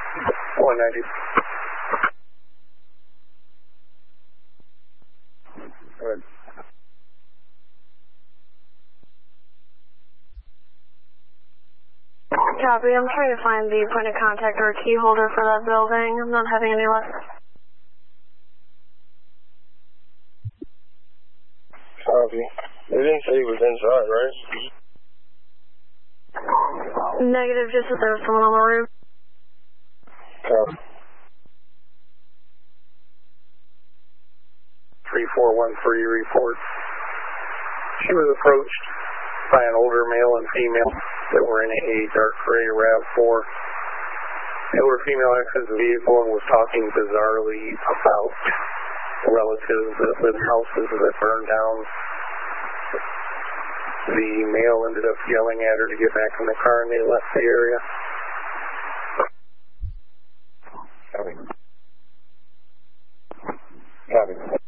190. Good. Copy. I'm trying to find the point of contact or key holder for that building. I'm not having any luck. Copy. They didn't say he was inside, right? Negative, just that there was someone on the roof. Copy. 3413 report. She was approached by an older male and female that were in a dark gray RAV4. The older female exited the vehicle and was talking bizarrely about relatives that live in houses that burned down. The male ended up yelling at her to get back in the car and they left the area. Copy. Copy.